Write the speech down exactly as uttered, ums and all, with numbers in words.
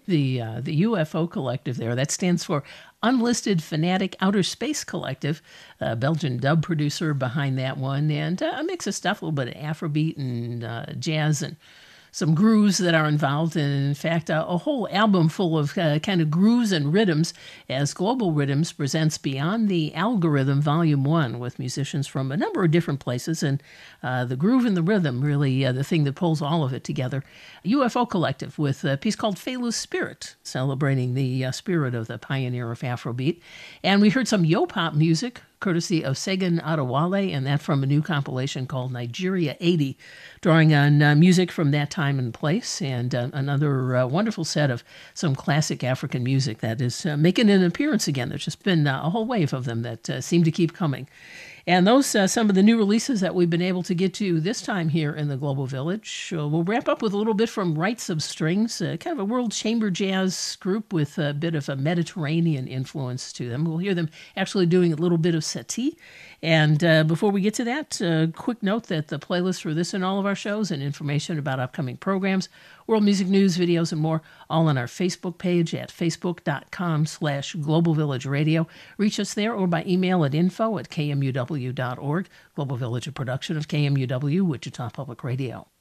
the uh, the U F O Collective there. That stands for Unlisted Fanatic Outer Space Collective, a Belgian dub producer behind that one, and uh, a mix of stuff, a little bit of Afrobeat and uh, jazz and some grooves that are involved, and in fact, uh, a whole album full of uh, kind of grooves and rhythms as Global Rhythms presents Beyond the Algorithm Volume one with musicians from a number of different places, and uh, the groove and the rhythm really uh, the thing that pulls all of it together. U F O Collective with a piece called Felu's Spirit, celebrating the uh, spirit of the pioneer of Afrobeat. And we heard some yo-pop music courtesy of Segun Adewale, and that from a new compilation called Nigeria eighty, drawing on uh, music from that time and place, and uh, another uh, wonderful set of some classic African music that is uh, making an appearance again. There's just been uh, a whole wave of them that uh, seem to keep coming. And those uh, some of the new releases that we've been able to get to this time here in the Global Village. Uh, we'll wrap up with a little bit from Rights of Strings, uh, kind of a world chamber jazz group with a bit of a Mediterranean influence to them. We'll hear them actually doing a little bit of settee. And uh, before we get to that, uh, quick note that the playlist for this and all of our shows and information about upcoming programs, world music news, videos, and more, all on our Facebook page at facebook.com slash Global Village Radio. Reach us there or by email at info at k m u w dot org. Global Village, a production of K M U W, Wichita Public Radio.